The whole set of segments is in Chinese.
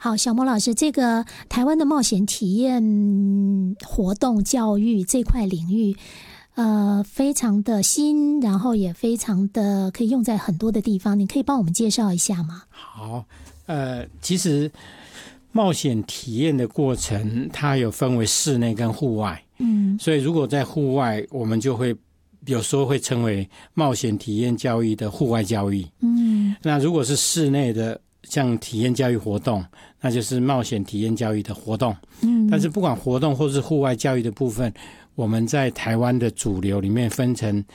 好，小魔老师，这个台湾的冒险体验活动教育这块领域，非常的新，然后也非常的可以用在很多的地方，你可以帮我们介绍一下吗？ 好，其实冒险体验的过程，它有分为室内跟户外。所以如果在户外，我们就会有时候会称为冒险体验教育的户外教育。那如果是室内的，像体验教育活动，那就是冒险体验教育的活动。但是不管活动或是户外教育的部分，我们在台湾的主流里面分成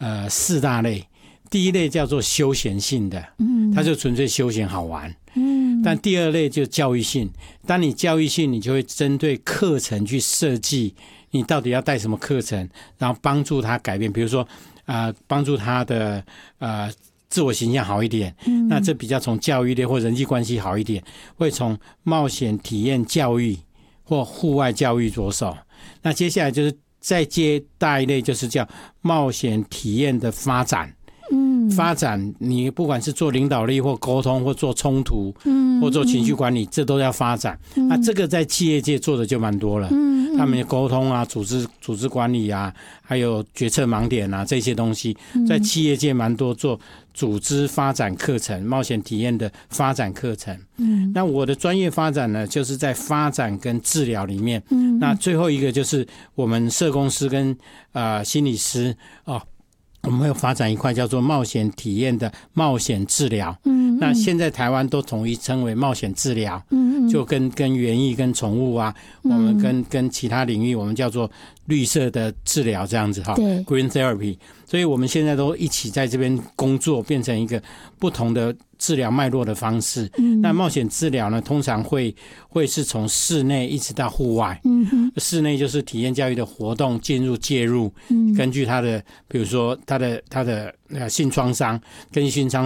4大类。第一类叫做休闲性的，它就纯粹休闲好玩。但第二类就教育性，当你教育性，你就会针对课程去设计，你到底要带什么课程，然后帮助他改变，比如说帮助他的自我形象好一点，那这比较从教育类或人际关系好一点，会从冒险体验教育或户外教育着手。那接下来就是再接大一类，就是叫冒险体验的发展。发展你不管是做领导力或沟通或做冲突或做情绪管理，这都要发展。那这个在企业界做的就蛮多了，他们的沟通啊、组织管理啊，还有决策盲点啊，这些东西在企业界蛮多做组织发展课程、冒险体验的发展课程。那我的专业发展呢，就是在发展跟治疗里面。那最后一个就是我们社工师跟心理师我们会发展一块叫做冒险体验的冒险治疗。那现在台湾都统一称为冒险治疗。就跟园艺跟宠物啊，我们跟其他领域我们叫做绿色的治疗这样子哈 ，Green Therapy。所以我们现在都一起在这边工作，变成一个不同的治疗脉络的方式。那冒险治疗呢，通常会是从室内一直到户外。室内就是体验教育的活动介入，根据他的比如说他的性创伤跟性创